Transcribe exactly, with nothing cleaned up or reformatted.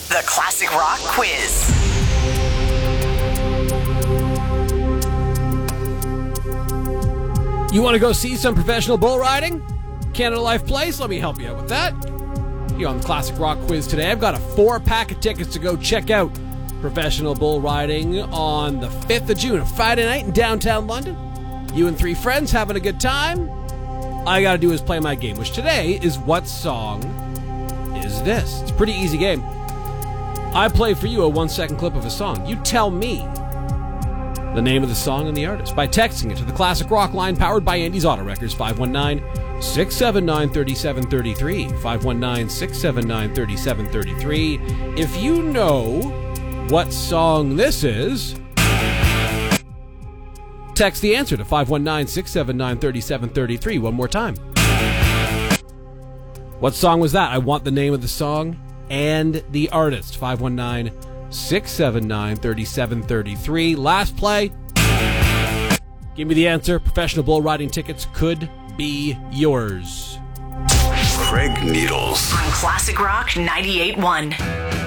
The Classic Rock Quiz. You want to go see some professional bull riding? Canada Life Place? Let me help you out with that. Here on the Classic Rock Quiz today, I've got a four-pack of tickets to go check out professional bull riding on the fifth of June, a Friday night in downtown London. You and three friends having a good time. All I got to do is play my game, which today is What Song Is This? It's a pretty easy game. I play for you a one-second clip of a song. You tell me the name of the song and the artist by texting it to the Classic Rock line powered by Andy's Auto Records, five one nine, six seven nine, three seven three three, five one nine, six seven nine, three seven three three. If you know what song this is, text the answer to five one nine, six seven nine, three seven three three. One more time. What song was that? I want the name of the song and the artist. five one nine, six seven nine, three seven three three. Last play. Give me the answer. Professional bull riding tickets could be yours. Craig Needles On Classic Rock ninety-eight point one.